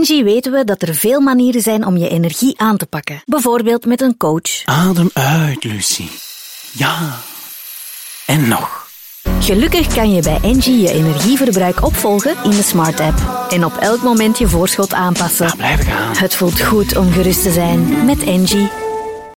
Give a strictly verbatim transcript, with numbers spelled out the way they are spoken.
Engie weten we dat er veel manieren zijn om je energie aan te pakken. Bijvoorbeeld met een coach. Adem uit, Lucie. Ja. En nog. Gelukkig kan je bij Engie je energieverbruik opvolgen in de Smart App. En op elk moment je voorschot aanpassen. Ja, blijven gaan. Het voelt goed om gerust te zijn met Engie.